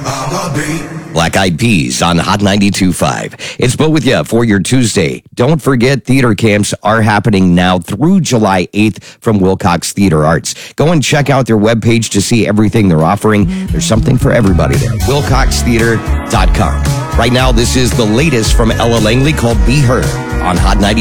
Black Eyed Peas on Hot 92.5. It's Bo with you for your Tuesday. Don't forget, theater camps are happening now through July 8th from Wilcox Theater Arts. Go and check out their webpage to see everything they're offering. There's something for everybody there. WilcoxTheater.com. Right now, this is the latest from Ella Langley called Be Her on Hot 92.5.